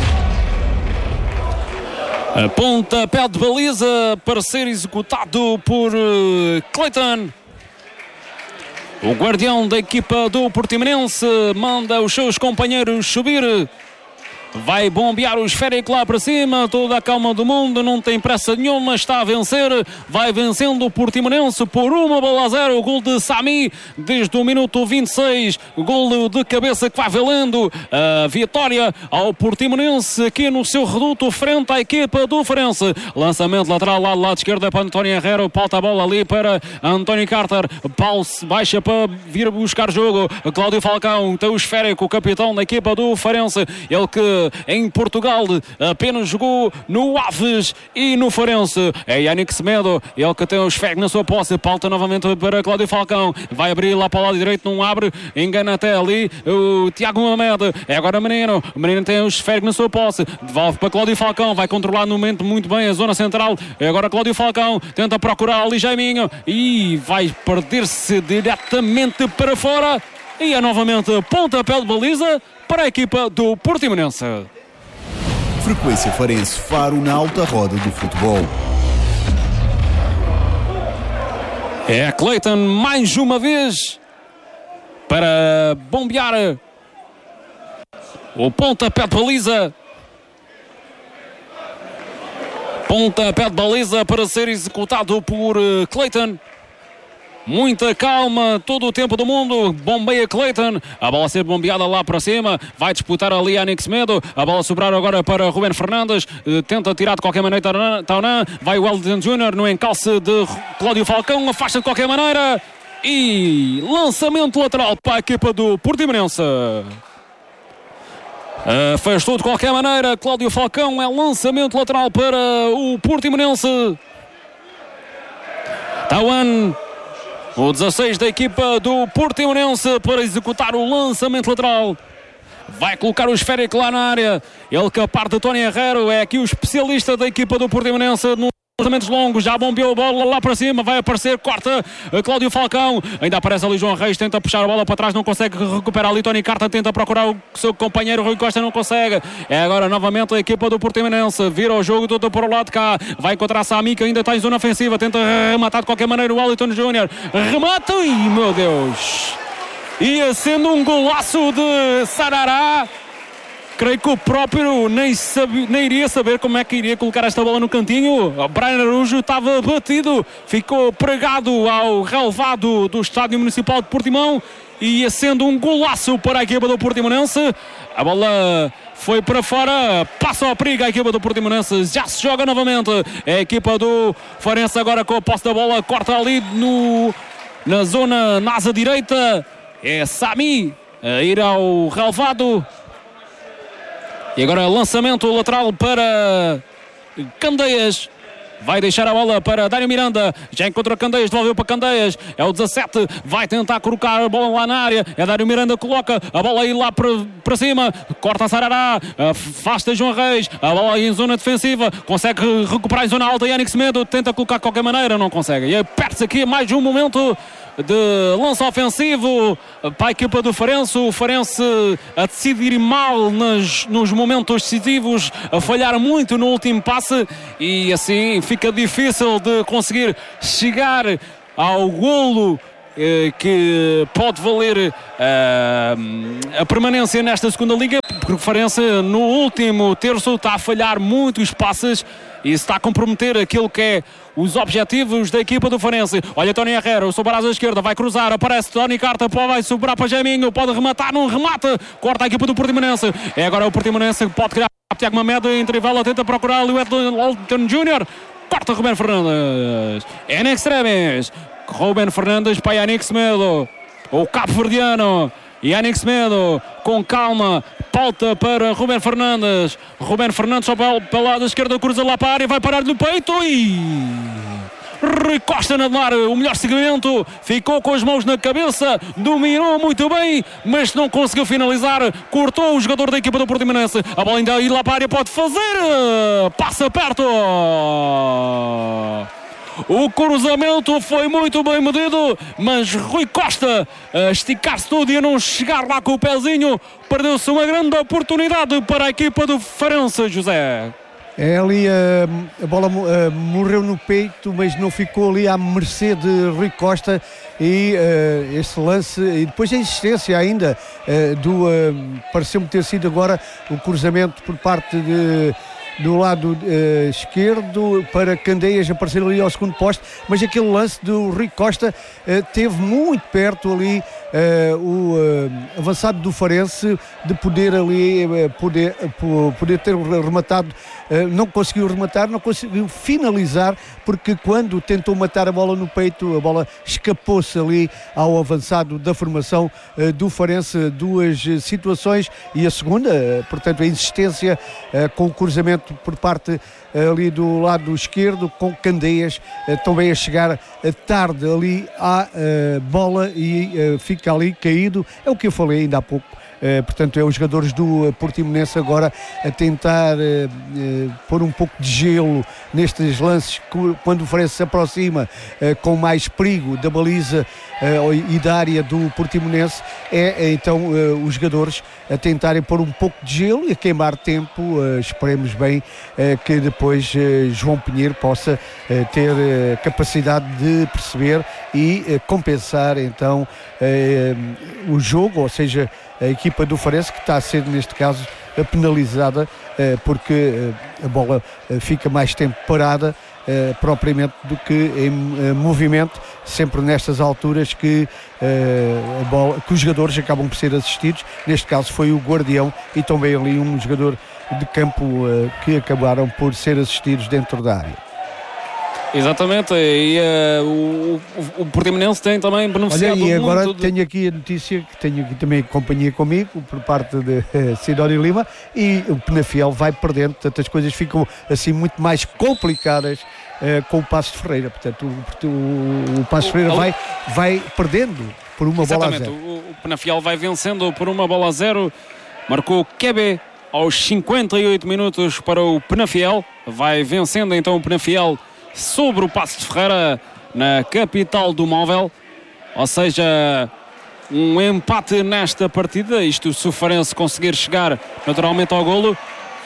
A pontapé de baliza para ser executado por uh, Clayton. O guardião da equipa do Portimonense manda os seus companheiros subir. Vai bombear o esférico lá para cima, toda a calma do mundo, não tem pressa nenhuma, está a vencer, vai vencendo o Portimonense por uma bola a zero, o gol de Sami desde o minuto vinte e seis, gol de cabeça que vai valendo a vitória ao Portimonense aqui no seu reduto frente à equipa do Farense. Lançamento lateral lá do lado esquerdo para António Herrero, pauta a bola ali para António Carter, Paulo baixa para vir buscar jogo, Cláudio Falcão tem o esférico, o capitão da equipa do Farense, ele que em Portugal apenas jogou no Aves e no Farense. É Yannick Semedo, ele que tem o esférico na sua posse, pauta novamente para Cláudio Falcão, vai abrir lá para o lado direito, não abre, engana até ali o Tiago Mohamed, é agora Menino, o Menino tem o esférico na sua posse, devolve para Cláudio Falcão, vai controlar no momento muito bem a zona central, é agora Cláudio Falcão, tenta procurar ali Jaiminho e vai perder-se diretamente para fora e é novamente pontapé de baliza para a equipa do Portimonense. Frequência Farense, faro na alta roda do futebol. É Clayton mais uma vez para bombear o pontapé de baliza. Pontapé de baliza para ser executado por Clayton. Muita calma, todo o tempo do mundo, bombeia Clayton, a bola a ser bombeada lá para cima, vai disputar ali Yannick Semedo, a bola sobrar agora para Ruben Fernandes, tenta tirar de qualquer maneira Taunan, vai o Elton Júnior no encalce de Cláudio Falcão, afasta de qualquer maneira e lançamento lateral para a equipa do Portimonense. Afastou de qualquer maneira Cláudio Falcão, é lançamento lateral para o Portimonense. Taunan, o dezasseis da equipa do Portimonense, para executar o lançamento lateral. Vai colocar o esférico lá na área. Ele que a parte de Tony Herrero é aqui o especialista da equipa do Portimonense no lançamentos longos, já bombeou a bola lá para cima, vai aparecer, corta Cláudio Falcão, ainda aparece ali João Reis, tenta puxar a bola para trás, não consegue recuperar ali Tony Carta, tenta procurar o seu companheiro Rui Costa, não consegue, é agora novamente a equipa do Portimonense, vira o jogo todo para o lado de cá, vai encontrar Sami que ainda está em zona ofensiva, tenta rematar de qualquer maneira o Elton Júnior, remata e meu Deus, ia sendo um golaço de Sarará. Creio que o próprio nem, sabia, nem iria saber como é que iria colocar esta bola no cantinho. O Brian Araújo estava batido, ficou pregado ao relvado do Estádio Municipal de Portimão e ia sendo um golaço para a equipa do Portimonense. A bola foi para fora, passa ao perigo a equipa do Portimonense, já se joga novamente. É a equipa do Farense agora com a posse da bola, corta ali no, na zona, na asa direita. É Sami a ir ao relvado. E agora lançamento lateral para Candeias. Vai deixar a bola para Dário Miranda. Já encontrou Candeias, devolveu para Candeias. É o dezassete. Vai tentar colocar a bola lá na área. É Dário Miranda, coloca a bola aí lá para, para cima. Corta a Sarará. Afasta João Reis. A bola aí em zona defensiva. Consegue recuperar em zona alta. Yannick Semedo tenta colocar de qualquer maneira. Não consegue. E perde-se aqui mais um momento de lança ofensivo para a equipa do Farense. O Farense a decidir mal nos, nos momentos decisivos, a falhar muito no último passe, e assim fica difícil de conseguir chegar ao golo eh, que pode valer eh, a permanência nesta segunda liga, porque o Farense no último terço está a falhar muito os passes e está a comprometer aquilo que é os objetivos da equipa do Farense. Olha Tony Herrera, o Sobraço à esquerda, vai cruzar, aparece Tony Carta, vai sobrar para Jaiminho, pode rematar num remate, corta a equipa do Portimonense. É agora o Portimonense que pode criar Tiago Mamed, intervalo, tenta procurar ali o Elton Júnior, corta Ruben Fernandes, em extremis, Ruben Fernandes para Yannick Semedo, o cabo-verdiano. Yannick Semedo, com calma, pauta para Ruben Fernandes. Ruben Fernandes só pelo lado esquerdo, cruza lá para a área, vai parar no peito e... Rui Costa na mar, o melhor segmento, ficou com as mãos na cabeça, dominou muito bem, mas não conseguiu finalizar, cortou o jogador da equipa do Portimonense. A bola ainda ir lá para a área, pode fazer, passa perto. O cruzamento foi muito bem medido, mas Rui Costa a esticar-se tudo e a não chegar lá com o pezinho, perdeu-se uma grande oportunidade para a equipa do Farense, José. É ali a, a bola a, morreu no peito, mas não ficou ali à mercê de Rui Costa, e uh, esse lance, e depois a insistência ainda uh, do, uh, pareceu-me ter sido agora o cruzamento por parte de do lado uh, esquerdo para Candeias aparecer ali ao segundo poste, mas aquele lance do Rui Costa uh, teve muito perto ali uh, o uh, avançado do Farense de poder ali uh, poder, uh, poder ter rematado, uh, não conseguiu rematar, não conseguiu finalizar, porque quando tentou matar a bola no peito, a bola escapou-se ali ao avançado da formação uh, do Farense. Duas uh, situações, e a segunda, uh, portanto a insistência uh, com o cruzamento por parte ali do lado esquerdo, com Candeias também a chegar tarde ali à uh, bola e uh, fica ali caído. É o que eu falei ainda há pouco. Uh, portanto, é os jogadores do uh, Portimonense agora a tentar uh, uh, pôr um pouco de gelo nestes lances, quando o Farense se aproxima uh, com mais perigo da baliza uh, e da área do Portimonense. É então uh, os jogadores a tentarem pôr um pouco de gelo e a queimar tempo. Uh, esperemos bem uh, que depois uh, João Pinheiro possa uh, ter uh, capacidade de perceber e uh, compensar então uh, o jogo, ou seja, a equipa do Farense, que está a ser neste caso penalizada porque a bola fica mais tempo parada propriamente do que em movimento, sempre nestas alturas que, a bola, que os jogadores acabam por ser assistidos. Neste caso foi o Guardião e também ali um jogador de campo que acabaram por ser assistidos dentro da área. Exatamente, e uh, o, o, o Portimonense tem também beneficiado. Olha, e agora muito tenho aqui a notícia que tenho aqui também companhia comigo por parte de uh, Sidónio Lima, e o Penafiel vai perdendo, portanto as coisas ficam assim muito mais complicadas uh, com o Passos de Ferreira. Portanto o, o, o Passos de Ferreira vai, vai perdendo por uma Exatamente, bola a zero. O, o Penafiel vai vencendo por uma bola a zero, marcou Quebe aos cinquenta e oito minutos para o Penafiel, vai vencendo então o Penafiel sobre o Passos de Ferreira na capital do móvel, ou seja, um empate nesta partida. Isto se o Farense conseguir chegar naturalmente ao golo,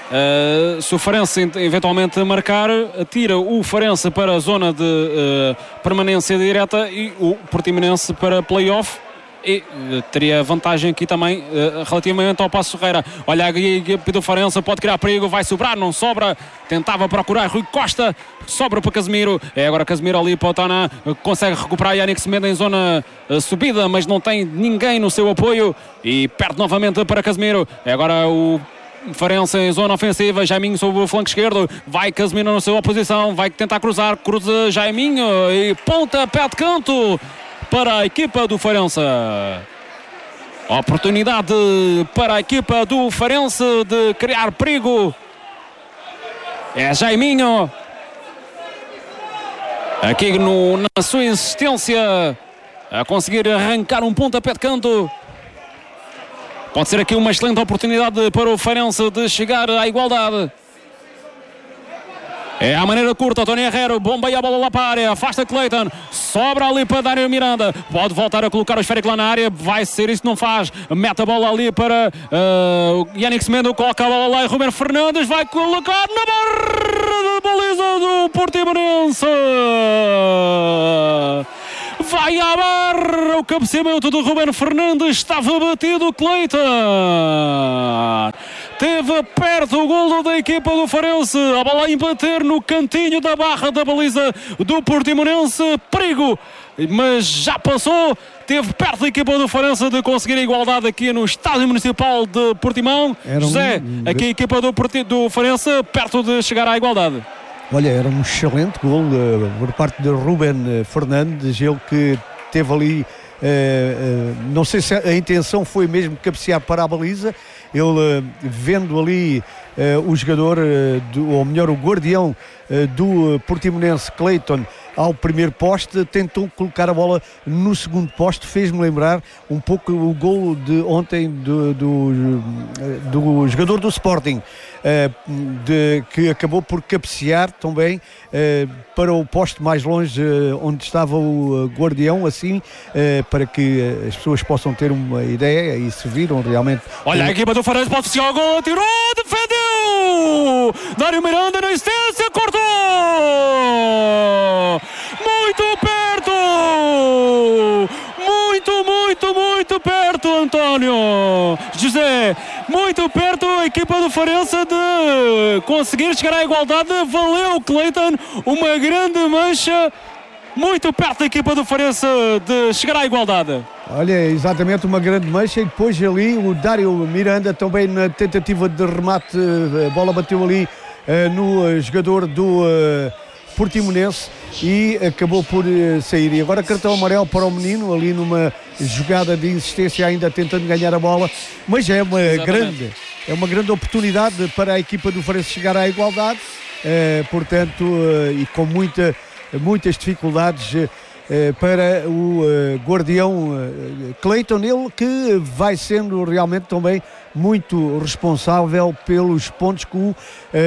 uh, se o Farense eventualmente marcar, tira o Farense para a zona de uh, permanência direta e o Portimonense para play-off. E uh, teria vantagem aqui também uh, relativamente ao Passos Ferreira. Olha, a equipe do Farense pode criar perigo, vai sobrar, não sobra, tentava procurar Rui Costa, sobra para Casemiro, é agora Casemiro ali para o Tana, uh, consegue recuperar Yannick Semedo em zona uh, subida, mas não tem ninguém no seu apoio e perde novamente para Casemiro. É agora o Farense em zona ofensiva, Jaiminho sobre o flanco esquerdo, vai Casemiro na sua oposição, vai tentar cruzar, cruza Jaiminho e ponta, pé de canto para a equipa do Farense. Oportunidade para a equipa do Farense de criar perigo. É Jaiminho. Aqui no, na sua insistência a conseguir arrancar um pontapé de canto. Pode ser aqui uma excelente oportunidade para o Farense de chegar à igualdade. É a maneira curta, Tony Herrero bombeia a bola lá para a área, afasta Clayton, sobra ali para Dário Miranda, pode voltar a colocar o esférico lá na área, vai ser isso, não faz, mete a bola ali para uh, Yannick Semedo, coloca a bola lá e Ruben Fernandes vai colocar na barra da baliza do Portimonense. Vai à barra, o cabeceamento do Ruben Fernandes, estava batido Clayton. Teve perto o golo da equipa do Farense, a bola a embater no cantinho da barra da baliza do Portimonense, perigo, mas já passou, teve perto a equipa do Farense de conseguir a igualdade aqui no Estádio Municipal de Portimão. Um... José, aqui a equipa do, do Farense perto de chegar à igualdade. Olha, era um excelente gol uh, por parte de Ruben Fernandes, ele que teve ali, uh, uh, não sei se a intenção foi mesmo cabecear para a baliza, ele uh, vendo ali uh, o jogador, uh, do, ou melhor o guardião uh, do uh, Portimonense, Clayton, ao primeiro poste, tentou colocar a bola no segundo poste, fez-me lembrar um pouco o gol de ontem do, do, do jogador do Sporting, de, que acabou por cabecear também para o poste mais longe onde estava o guardião, assim, para que as pessoas possam ter uma ideia e se viram realmente. Olha a equipa do Farense pode oficiar o gol, tirou, defendeu! Dário Miranda na assistência, cortou! Muito perto! Muito, muito, muito perto, António! José, muito perto a equipa do Farense de conseguir chegar à igualdade. Valeu, Clayton, uma grande mancha. Muito perto da equipa do Farense de chegar à igualdade. Olha, exatamente uma grande mancha, e depois ali o Dário Miranda também na tentativa de remate, a bola bateu ali uh, no uh, jogador do uh, Portimonense e acabou por uh, sair. E agora cartão amarelo para o menino, ali numa jogada de insistência, ainda tentando ganhar a bola, mas é uma grande, é uma grande oportunidade para a equipa do Farense chegar à igualdade, uh, portanto, uh, e com muita, muitas dificuldades uh, para o uh, guardião uh, Clayton, ele que vai sendo realmente também muito responsável pelos pontos que, uh,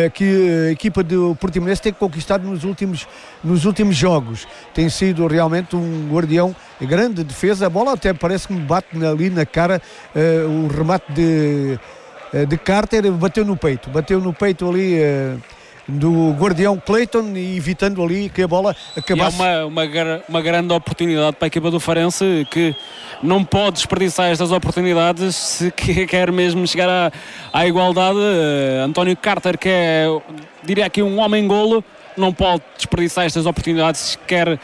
que a equipa do Portimonense tem conquistado nos últimos, nos últimos jogos. Tem sido realmente um guardião, grande defesa, a bola até parece que me bate ali na cara, uh, o remate de, uh, de Carter, bateu no peito, bateu no peito ali uh, do guardião Clayton, e evitando ali que a bola acabasse. E é uma, uma, uma grande oportunidade para a equipa do Farense, que não pode desperdiçar estas oportunidades se quer mesmo chegar à, à igualdade. Uh, António Carter, que é, diria aqui, um homem-golo, não pode desperdiçar estas oportunidades se quer uh,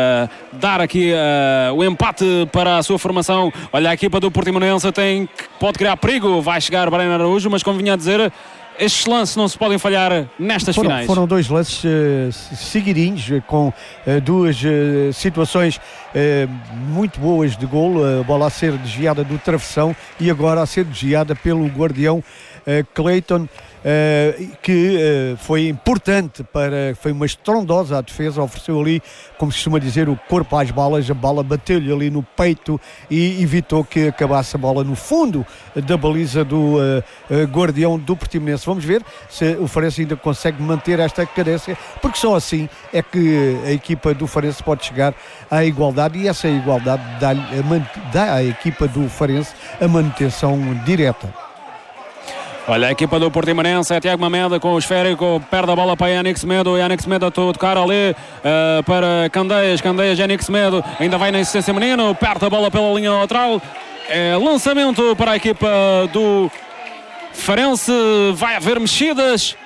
dar aqui uh, o empate para a sua formação. Olha, a equipa do Portimonense tem, pode criar perigo, vai chegar Breno Araújo, mas como vinha a dizer, estes lances não se podem falhar nestas foram, finais. Foram dois lances uh, seguidinhos, com uh, duas uh, situações uh, muito boas de golo, a bola a ser desviada do travessão e agora a ser desviada pelo guardião uh, Clayton, uh, que uh, foi importante, para, foi uma estrondosa a defesa, ofereceu ali, como se costuma dizer, o corpo às balas, a bola bateu-lhe ali no peito e evitou que acabasse a bola no fundo da baliza do uh, uh, guardião do Portimonense. Vamos ver se o Farense ainda consegue manter esta cadência, porque só assim é que a equipa do Farense pode chegar à igualdade, e essa igualdade dá, dá à equipa do Farense a manutenção direta. Olha a equipa do Portimonense, é Tiago Mameda com o esférico, perde a bola para Yannick Semedo, Yannick Semedo a tocar ali uh, para Candeias, Candeias, Yannick Semedo, ainda vai na insistência menino, perde a bola pela linha lateral, é lançamento para a equipa do Farense, vai haver mexidas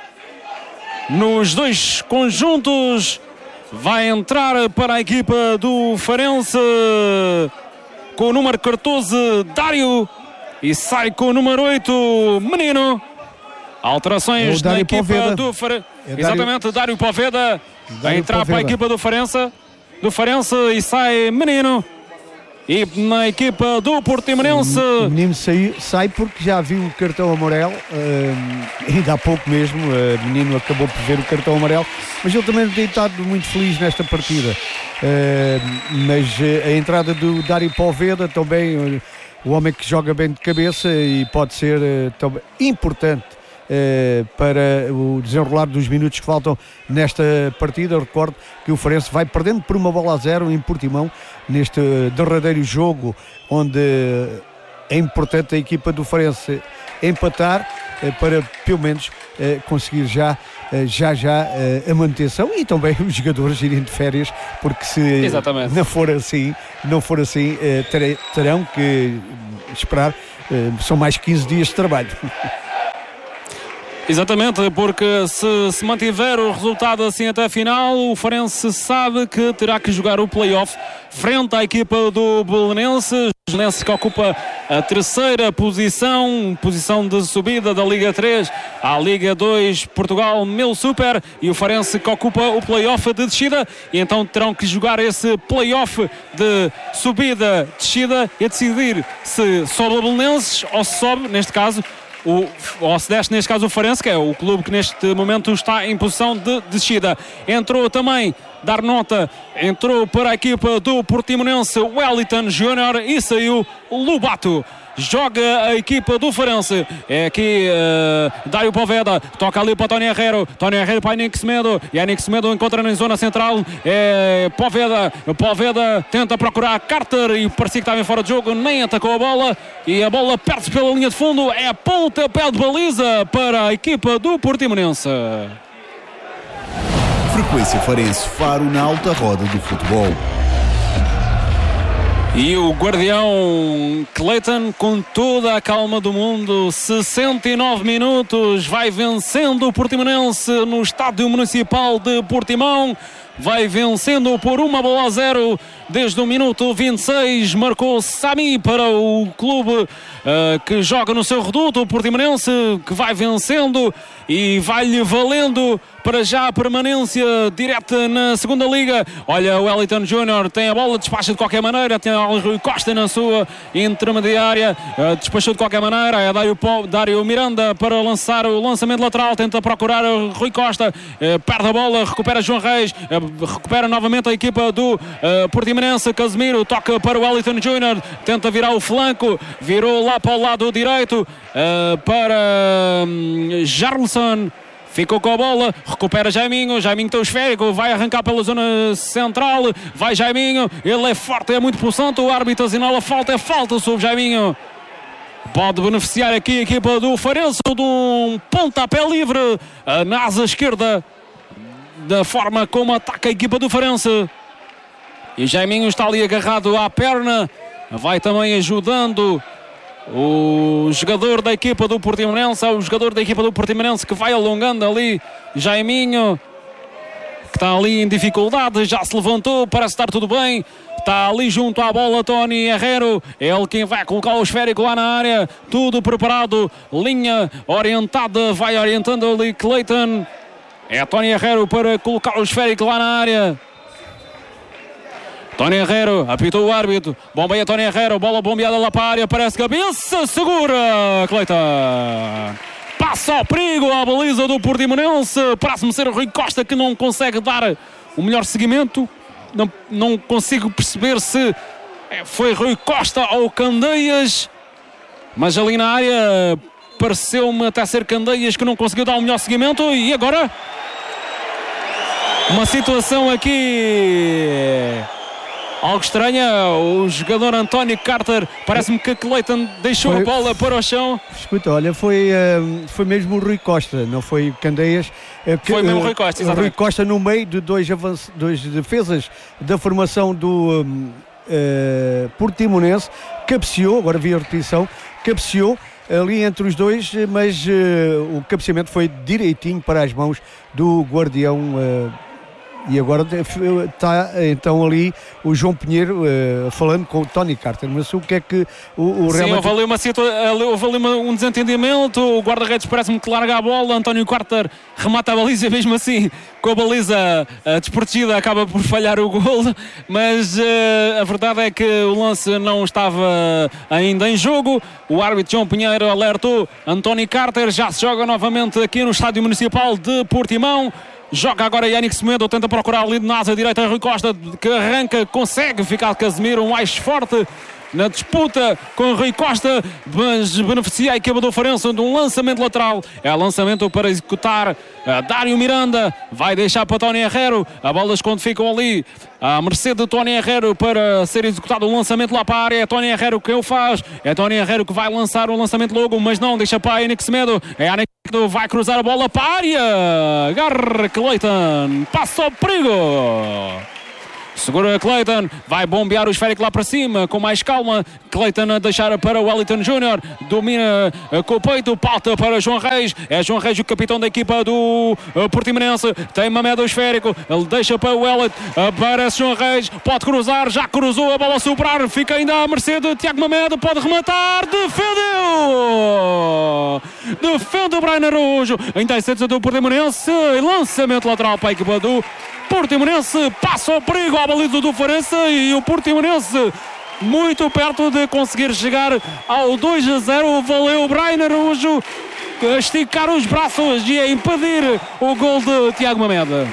nos dois conjuntos, vai entrar para a equipa do Farense com o número catorze, Dário, e sai com o número oito, Menino. Alterações é na equipa Poveda. do Farense. É Dário... Exatamente, Dário Poveda a entrar Poveda. Para a equipa do Farense, do Farense, e sai Menino. e na equipa do Portimonense. O menino sai, sai porque já viu o cartão amarelo, uh, ainda há pouco mesmo, o uh, menino acabou por ver o cartão amarelo, mas ele também tem estado muito feliz nesta partida. Uh, mas uh, a entrada do Dário Poveda também, uh, o homem que joga bem de cabeça e pode ser uh, também importante uh, para o desenrolar dos minutos que faltam nesta partida. Eu recordo que o Farense vai perdendo por uma bola a zero em Portimão, neste derradeiro jogo, onde é importante a equipa do Farense empatar uh, para pelo menos uh, conseguir já já já a manutenção e também os jogadores irem de férias, porque se Exatamente. não for assim não for assim terão que esperar, são mais quinze dias de trabalho. Exatamente, porque se se mantiver o resultado assim até a final, o Farense sabe que terá que jogar o play-off frente à equipa do Belenenses. O Belenenses que ocupa a terceira posição, posição de subida da Liga três à Liga dois Portugal Meu Super, e o Farense que ocupa o play-off de descida, e então terão que jogar esse play-off de subida, descida, e decidir se sobe o Belenenses ou se sobe, neste caso, O, ou se desce neste caso o Farense, que é o clube que neste momento está em posição de descida. Entrou também, dar nota, entrou para a equipa do Portimonense Wellington Júnior e saiu Lobato. Joga a equipa do Farense. É aqui uh, Dário Poveda. Toca ali para Tony Herrero. Tony Herrero para Yannick Semedo. Yannick Semedo encontra na zona central. É Poveda. Poveda tenta procurar Carter e parecia que estava em fora de jogo. Nem atacou a bola. E a bola perde-se pela linha de fundo. É pontapé de baliza para a equipa do Portimonense. Frequência Farense Faro na alta roda do futebol. E o guardião Clayton, com toda a calma do mundo, sessenta e nove minutos, vai vencendo o Portimonense no Estádio Municipal de Portimão. Vai vencendo por uma bola a zero desde o minuto vinte e seis. Marcou Sami para o clube uh, que joga no seu reduto, o Portimonense, que vai vencendo e vai-lhe valendo para já a permanência direta na segunda liga. Olha, o Wellington Júnior tem a bola, despacha de qualquer maneira, tem o Rui Costa na sua intermediária, uh, despachou de qualquer maneira. É Dário, Dário Miranda para lançar o lançamento lateral, tenta procurar o Rui Costa, uh, perde a bola, recupera João Reis, uh, recupera novamente a equipa do uh, Portimonense. Casemiro toca para o Wellington Júnior, tenta virar o flanco, virou lá para o lado direito, uh, para um, Jarlson. Ficou com a bola, recupera Jaiminho, Jaiminho tem o esférico, vai arrancar pela zona central, vai Jaiminho, ele é forte, é muito pulsante, o árbitro assinala falta, é falta sobre Jaiminho. Pode beneficiar aqui a equipa do Farense de um pontapé livre na asa esquerda, da forma como ataca a equipa do Farense. E Jaiminho está ali agarrado à perna, vai também ajudando o jogador da equipa do Portimonense, o jogador da equipa do Portimonense que vai alongando ali. Jaiminho, que está ali em dificuldade, já se levantou, parece estar tudo bem. Está ali junto à bola Tony Herrero, ele quem vai colocar o esférico lá na área, tudo preparado, linha orientada, vai orientando ali Clayton. É Tony Herrero para colocar o esférico lá na área. Tony Herrero, apitou o árbitro, bombeia Tony Herrero, bola bombeada lá para a área, parece cabeça, segura Clayton. Passa ao perigo à baliza do Portimonense, parece-me ser o Rui Costa que não consegue dar o melhor seguimento. Não, não consigo perceber se foi Rui Costa ou Candeias, mas ali na área pareceu-me até ser Candeias que não conseguiu dar o melhor seguimento. E agora uma situação aqui algo estranha, o jogador António Carter, parece-me que Clayton deixou foi, a bola para o chão. Escuta, olha, foi, uh, foi mesmo o Rui Costa, não foi Candeias. Uh, que, foi mesmo o Rui Costa, exatamente. Rui Costa no meio de dois, avanç, dois defesas da formação do um, uh, Portimonense, cabeceou, agora vi a repetição, cabeceou ali entre os dois, mas uh, o cabeceamento foi direitinho para as mãos do guardião uh, e agora está então ali o João Pinheiro uh, falando com o Tony Carter, mas o que é que o, o Sim, Real Madrid... houve ali, uma situa... houve ali uma, um desentendimento, o guarda-redes parece-me que larga a bola, António Carter remata a baliza, mesmo assim com a baliza uh, desprotegida acaba por falhar o gol, mas uh, a verdade é que o lance não estava ainda em jogo. O árbitro João Pinheiro alertou António Carter, já se joga novamente aqui no Estádio Municipal de Portimão. Joga agora Yannick Semedo, tenta procurar ali na asa direita Rui Costa, que arranca, consegue ficar Casemiro mais forte na disputa com Rui Costa, mas beneficia a equipa do Farense de um lançamento lateral. É lançamento para executar a Dário Miranda, vai deixar para Tony Herrero, a bolas quando ficam ali à mercê de Tony Herrero para ser executado o lançamento lá para a área. É Tony Herrero que o faz, é Tony Herrero que vai lançar o lançamento logo, mas não, deixa para Yannick Semedo, é Yannick Semedo, vai cruzar a bola para a área, agarra Clayton, passa ao perigo. Segura Clayton, vai bombear o esférico lá para cima, com mais calma. Clayton a deixar para o Wellington Júnior, domina com o peito, pauta para João Reis. É João Reis o capitão da equipa do Portimonense. Tem Mamed o esférico, ele deixa para o Wellington, aparece João Reis, pode cruzar, já cruzou, a bola a sobrar, fica ainda à mercê de Tiago Mamed, pode rematar, defendeu! Defende o Brian Araújo, ainda a essência do Portimonense, lançamento lateral para a equipa do Portimonense, passa o perigo à baliza do Farense e o Portimonense muito perto de conseguir chegar ao dois a zero. Valeu o Brian Araújo a esticar os braços e a impedir o gol de Tiago Mamed.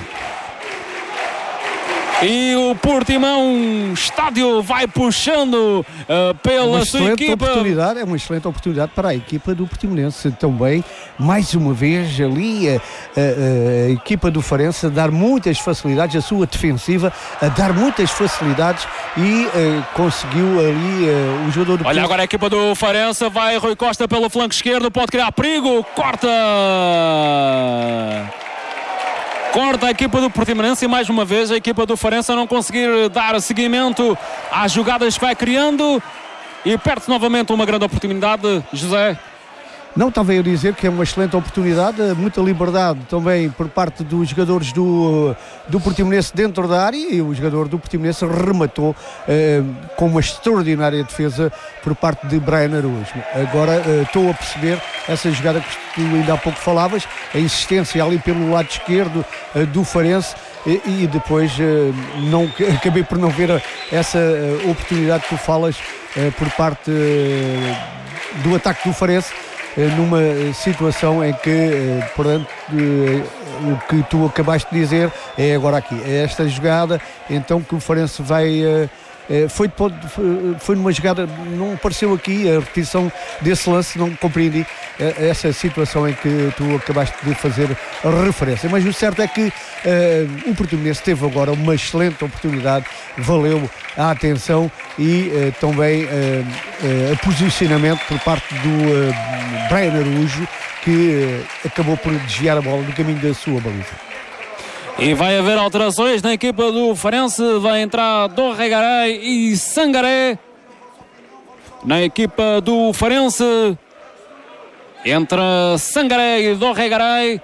E o Portimão estádio vai puxando uh, pela uma sua equipa. Oportunidade, é uma excelente oportunidade para a equipa do Portimonense também, mais uma vez ali a, a, a equipa do Farense a dar muitas facilidades, a sua defensiva a dar muitas facilidades e uh, conseguiu ali uh, o jogador do... Olha agora a equipa do Farense, vai Rui Costa pelo flanco esquerdo, pode criar perigo, corta! Corta a equipa do Portimonense e mais uma vez a equipa do Farense a não conseguir dar seguimento às jogadas que vai criando e perde novamente uma grande oportunidade, José. Não, estava a dizer que é uma excelente oportunidade, muita liberdade também por parte dos jogadores do, do Portimonense dentro da área, e o jogador do Portimonense rematou eh, com uma extraordinária defesa por parte de Brian Araújo. Agora eh, estou a perceber essa jogada que tu ainda há pouco falavas, a insistência ali pelo lado esquerdo eh, do Farense, e, e depois eh, não, acabei por não ver essa eh, oportunidade que tu falas eh, por parte eh, do ataque do Farense, numa situação em que, portanto, o que tu acabaste de dizer é agora aqui, é esta jogada, então que o Farense vai... Foi, foi numa jogada, não apareceu aqui a repetição desse lance, não compreendi essa situação em que tu acabaste de fazer a referência, mas o certo é que uh, o Portimonense teve agora uma excelente oportunidade, valeu a atenção e uh, também uh, uh, a posicionamento por parte do uh, Brian Araújo, que uh, acabou por desviar a bola do caminho da sua baliza. E vai haver alterações na equipa do Farense, vai entrar Dorregaray e Sangaré na equipa do Farense. Entra Sangaré e Dorregaray.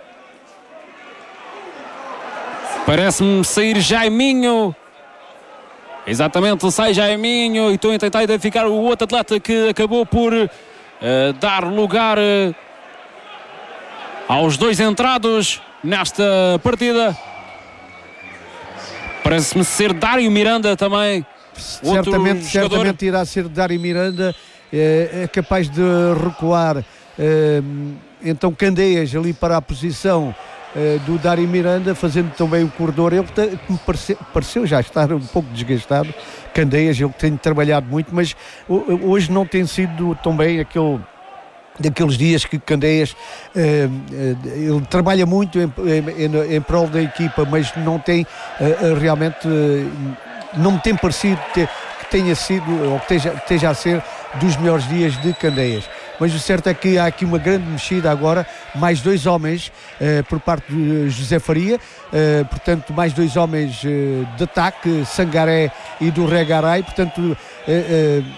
Parece-me sair Jaiminho. Exatamente, sai Jaiminho e estou a tentar identificar o outro atleta que acabou por uh, dar lugar uh, aos dois entrados nesta partida. Parece-me ser Dário Miranda também. Certamente, certamente irá ser Dário Miranda, é, é capaz de recuar é, então Candeias ali para a posição é, do Dário Miranda, fazendo também o corredor. Ele te, me pareceu, pareceu já estar um pouco desgastado, Candeias, ele tem trabalhado muito, mas hoje não tem sido também aquele... daqueles dias que Candeias eh, ele trabalha muito em, em, em prol da equipa, mas não tem eh, realmente eh, não me tem parecido ter, que tenha sido ou que esteja, esteja a ser dos melhores dias de Candeias. Mas o certo é que há aqui uma grande mexida agora, mais dois homens eh, por parte de José Faria, eh, portanto mais dois homens eh, de ataque, Sangaré e do Regaray, portanto eh, eh,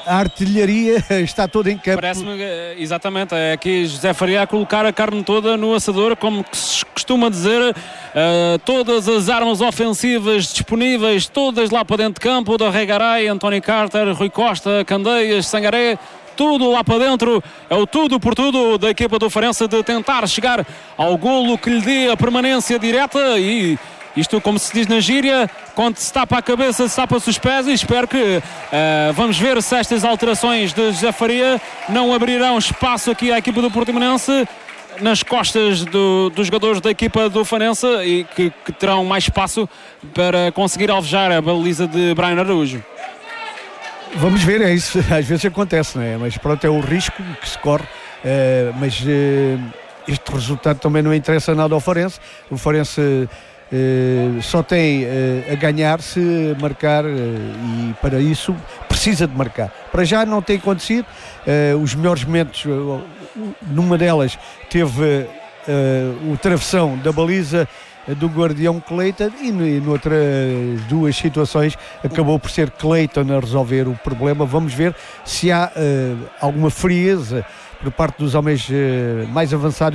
a artilharia está toda em campo. Parece-me, exatamente, é aqui José Faria a colocar a carne toda no assador, como que se costuma dizer, uh, todas as armas ofensivas disponíveis, todas lá para dentro de campo, da Regaray, António Carter, Rui Costa, Candeias, Sangaré, tudo lá para dentro, é o tudo por tudo da equipa do Farense de tentar chegar ao golo que lhe dê a permanência direta. E isto, como se diz na gíria, quando se tapa a cabeça, se tapa-se os pés, e espero que uh, vamos ver se estas alterações de José Faria não abrirão espaço aqui à equipa do Portimonense nas costas do, dos jogadores da equipa do Farense, e que, que terão mais espaço para conseguir alvejar a baliza de Brian Araújo. Vamos ver, é isso, às vezes acontece, não é? Mas pronto, é o risco que se corre, uh, mas uh, este resultado também não interessa nada ao Farense. O Farense uh, só tem uh, a ganhar se marcar, uh, e para isso precisa de marcar. Para já não tem acontecido, uh, os melhores momentos, uh, numa delas teve uh, o travessão da baliza do guardião Cleiton, e noutras duas situações acabou por ser Cleiton a resolver o problema. Vamos ver se há uh, alguma frieza por parte dos homens uh, mais avançados